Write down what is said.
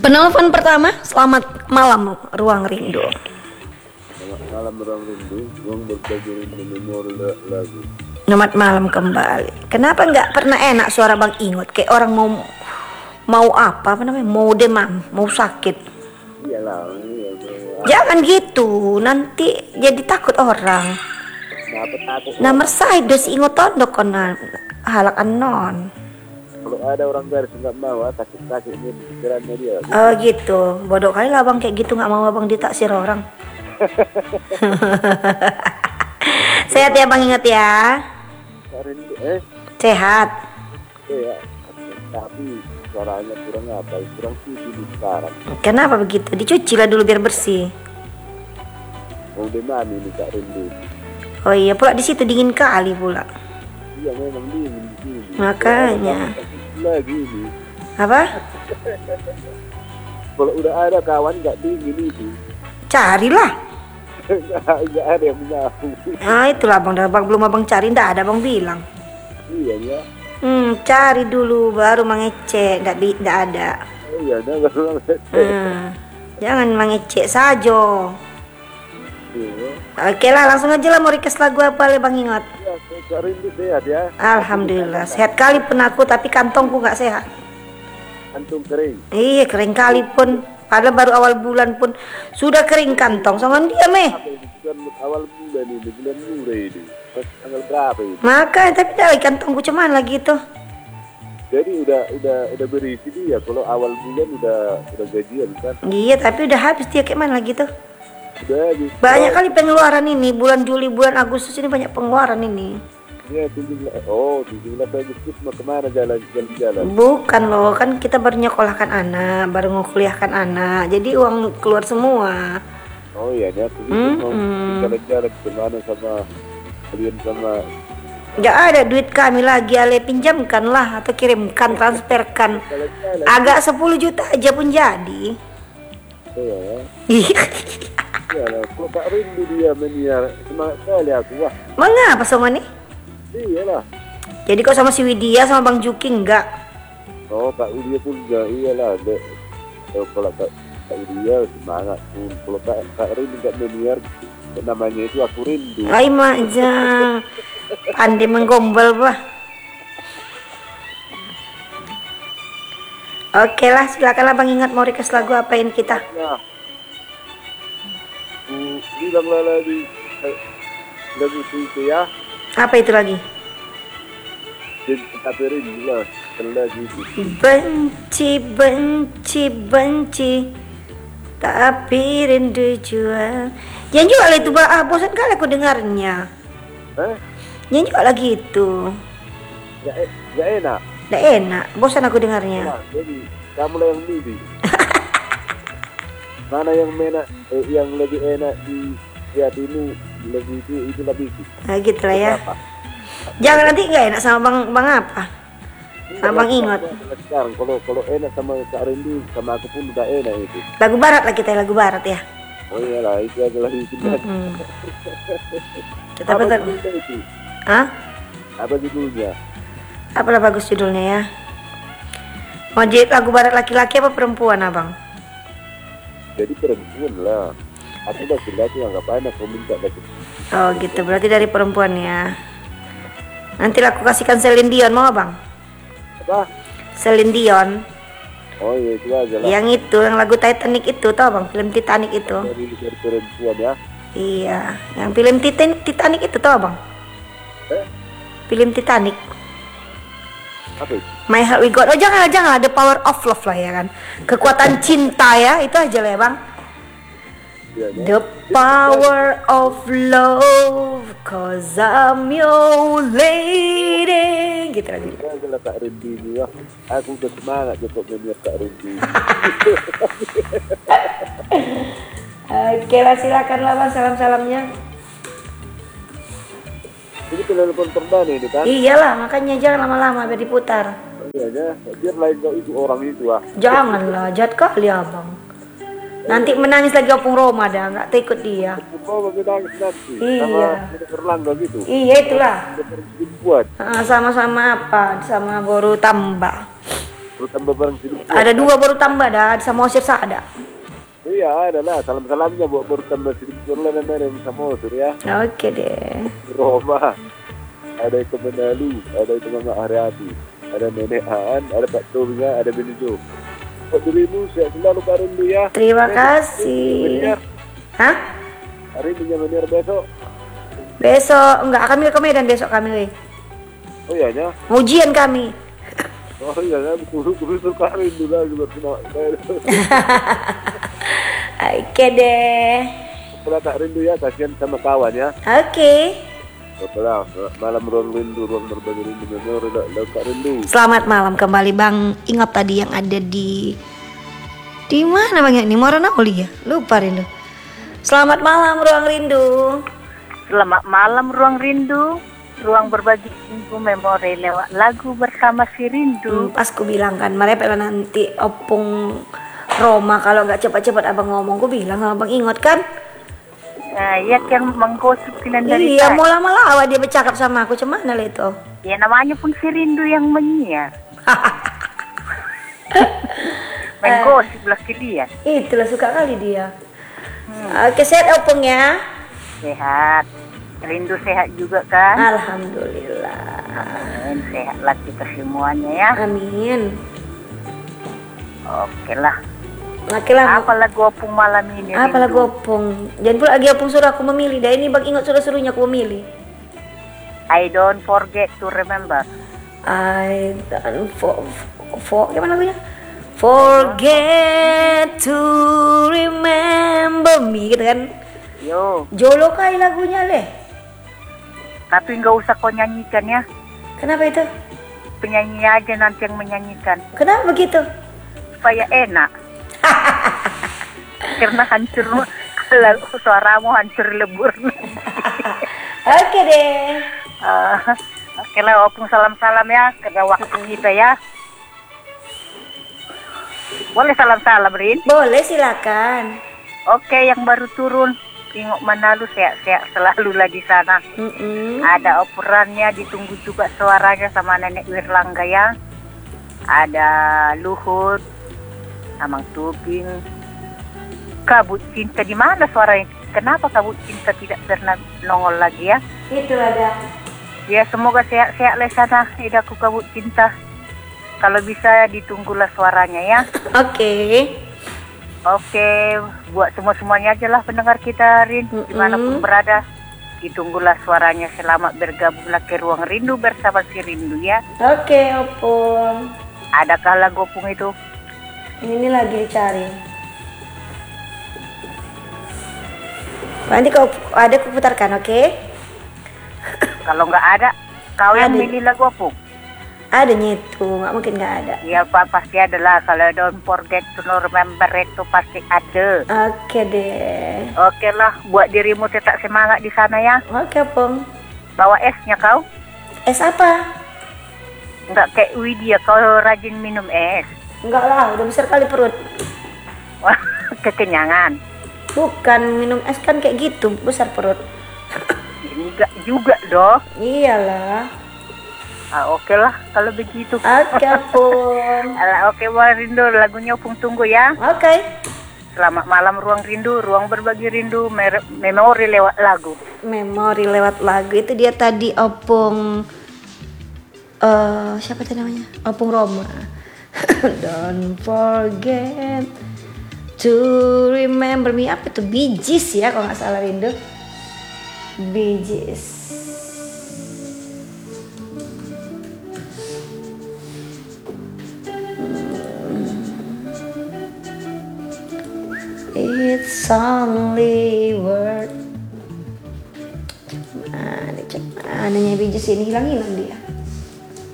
Penelpon pertama, selamat malam Ruang Rindu. Selamat malam Ruang Rindu, ruang berbagi rindu memori lagu. Selamat malam kembali. Kenapa nggak pernah enak suara Bang Ingot? Kayak orang mau apa namanya? Mau demam, mau sakit. Iyalah, Jangan gitu, nanti jadi takut orang. kenapa takut? Nomor saya dos Ingot tondok konan halak anon. Kalau ada orang garis nggak mau, sakit ini pikirannya dia. Oh gitu, bodoh kali lah Bang kayak gitu nggak mau Abang ditaksir orang. Sehat ya Bang Ingot ya. Rindu, Sehat. ya. Tapi suaranya kurang apa? Kurang suci di sekarang. Kenapa begitu? Dicuci lah dulu biar bersih. Mau demam ini Kak Rindu. Oh iya, pula di situ dingin kali pula. Iya memang dingin di sini. Makanya. Lagi ini. Apa? Kalau udah ada kawan nggak dingin itu, Carilah. nggak ada yang menyapu. Nah itulah Bang, belum Abang cari, ndak ada Bang bilang. Iya ya. Cari dulu baru mengecek, ndak ada. Oh iya, ada kalau Jangan mengecek saja. iya. Oke lah, langsung aja lah mau request lagu apa le Bang Ingot. Ya, Kak Rindu sehat ya. Alhamdulillah, sehat kali pun aku, tapi kantongku nggak sehat. Antum kering. Iya, kering kali pun. Padahal baru awal bulan pun sudah kering kantong. Sama dia meh. Apa ini bukan awal bulan ini, bulan Murai ini. Pas tanggal berapa ini? Maka tapi dari kantongku cuman lagi tuh. Jadi udah berisi dia. Kalau awal bulan udah gajian kan. Iya, tapi udah habis dia kayak mana lagi tuh. Udah habis. Banyak kali pengeluaran ini, bulan Juli, bulan Agustus ini banyak pengeluaran ini. Ya 17. Oh, 17 Agustus mau kemana jalan-jalan? Bukan loh, kan kita baru nyekolahkan anak, baru nguliahkan anak. Jadi uang keluar semua. Oh iya, ya. Mau jalan-jalan kemana sama kalian sama. Nggak ada duit kami lagi, Ale pinjamkan lah atau kirimkan, transferkan. Jalan-jalan. Agak 10 juta aja pun jadi. Iya ya. Iya. Ya lah, kok Kak Rindu dia meniar. Semangat sekali aku. Wah, Mengapa sama nih? iyalah. Jadi kok sama si Widya sama Bang Juki enggak? Oh, Kak Widya pun enggak, iyalah. Kalau Kak Widya semangat pun. Kalau Kak Rindu enggak meniar, namanya itu aku rindu. Ay majang. Pandai menggombal bah. Oke lah, silakanlah Bang Ingat mau request lagu apain kita. Nah, bilanglah lagi lagu itu ya. Apa itu lagi? Jadi tapi rindu lah. Lagi itu. Benci, benci, benci, tapi rindu jual. Yang juga lah itu bosan kali aku dengarnya. Yang juga lagi itu. Gak enak. Nggak enak, bosan aku dengarnya. Nah, jadi kamu lah yang milih. Mana yang enak, yang lebih enak di lihat ini lebih itu lebih. Nah gitu lah ya. Apa? Jangan nanti nggak enak sama bang apa? Sama Bang Ingot. Sekarang kalau enak sama Kak Rindu sama aku pun udah enak itu. Lagu barat lah kita, lagu barat ya. Oh iyalah, itu adalah itu. Kita Apa betul. judulnya itu? Hah? Apa judulnya? Apalah bagus judulnya ya. Mau jadi lagu barat laki-laki apa perempuan abang? Jadi perempuan lah. Aku laki-laki yang nggak banyak kau minta lagi. Oh gitu, berarti dari perempuan ya. Nanti aku kasihkan Celine Dion mau abang? Apa? Celine Dion. Oh iya itu aja lah. Yang itu, yang lagu Titanic itu tau bang? Film Titanic itu. Dari perempuan ya. Iya, yang film Titanic itu tau bang? Film Titanic. Apa itu? My Heart Will Go On. Oh jangan The Power of Love lah ya kan. Kekuatan cinta ya, itu aja lah ya bang. Iya, ya. The power of love, cause I'm your lady. Gitu lagi. Itu aja lah Kak Rindu ini ya. Aku udah semangat untuk melihat Kak Rindu. Oke lah, silakanlah bang salam-salamnya. Ini telepon perdana ini kan? Iyalah, makanya jangan lama-lama biar diputar. Iya ya. Biar lain kau itu orang itu ah. Janganlah, jahat kali abang. Nanti menangis lagi opung Roma dah, nggak takut dia. Kau bagi nangis nanti. Iya. Sama Erlangga gitu. Iya itulah. Buat. Sama-sama apa? Sama baru tambah. Baru tambah barang Cirebon. Ada 2 baru tambah dah, Samosir ada. Iya, ada lah. Salam-salamnya buat baru tambah Cirebon lah dan Samosir ya. Oke deh. Roma. Ada itu Menalu, ada itu Mama Aryati, ada Nenek Aan, ada Pak Tobinya, ada Benijo. Pak dirimu sehat selalu Kak Rindu ya. Terima kasih. Hah? Hari ini menir besok. Besok enggak, kami ke Medan besok kami. Oh iya ya. Ujian kami. Oh iya ya, betul Kak Rindu lah juga kena. Oke deh. Kalau Kak Rindu ya, kasihan sama kawan ya. Oke. Betul, malam ruang rindu, ruang berbagi rindu, memori Kak Rindu. Selamat malam kembali Bang. Ingat tadi yang ada di mana Bang ini? Moranauli ya? Lupa Rindu. Selamat malam ruang rindu. Selamat malam ruang rindu, ruang berbagi rindu memori lewat lagu bersama si rindu. Pas ku bilang kan, mereka nanti opung Roma kalau nggak cepat-cepat abang ngomong, ku bilang abang ingat kan? Nah, ya yang menggosip dari iya, mau lama-lama dia bercakap sama aku, cuman lah itu. Ya namanya pun si rindu yang menyiar. Menggosip lah dia. Itulah suka kali dia. Oke, sehat opung ya. Sehat. Rindu sehat juga kan? Alhamdulillah. Amin. Sehatlah kita semuanya ya. Amin. Oke lah. Laki-laki. Apa lagu opung malam ini? Apa lagu opung? Jangan pula lagi opung suruh aku memilih. Dah ini bang ingat suruh-suruhnya aku memilih. I don't forget to remember. I don't gimana lagunya? Forget to remember me gitu kan? Yo. Jolo kali lagunya leh. Tapi nggak usah kau nyanyikan ya. Kenapa itu? Penyanyi aja nanti yang menyanyikan. Kenapa begitu? Supaya enak. Karena hancur suaramu hancur lebur. Oke deh. Oke lah, opung salam-salam ya karena waktu kita ya. Boleh salam-salam Rin? Boleh silakan. Oke, yang baru turun tengok Manado sehat-sehat selalu lah di sana. Ada operannya, ditunggu juga suaranya sama Nenek Wirlangga ya. Ada Luhut, Amang Tubing. Kabut Cinta di mana suaranya? Kenapa Kabut Cinta tidak pernah nongol lagi ya? Itu ada. Ya semoga sehat-sehat lah sana. Idaku Kabut Cinta. Kalau bisa ditunggulah suaranya ya. Oke. Oke, buat semua-semuanya aja lah pendengar kita Rin, dimanapun berada. Ditunggulah suaranya. Selamat bergabunglah ke Ruang Rindu bersama si Rindu ya. Oke, opung. Adakah lagu opung itu? Ini lagi dicari. Nanti kau ada aku putarkan, oke? Kalau nggak ada, kau yang milih lagu opung. Adanya itu, nggak mungkin nggak ada. Ya Pak, pasti ada lah. Kalau don't forget to remember itu pasti ada. Oke deh. Oke lah, buat dirimu tetap semangat di sana ya. Oke, opung. Bawa esnya kau. Es apa? Nggak kayak Widya, kau rajin minum es. Enggak lah, udah besar kali perut. Wah, kekenyangan. Bukan, minum es kan kayak gitu, besar perut. Enggak juga dong. Iyalah. Oke lah, kalau begitu. Oke, opung. Oke, Ruang Rindu, lagunya opung tunggu ya. Oke. Selamat malam Ruang Rindu, ruang berbagi rindu, memori lewat lagu. Memori lewat lagu, itu dia tadi opung. Siapa tadi namanya? Opung Roma. Don't forget to remember me. Apa itu? Bee Gees ya kalau nggak salah Rindu. Bee Gees. It's only worth. Ananya Bee Gees ini hilang dia.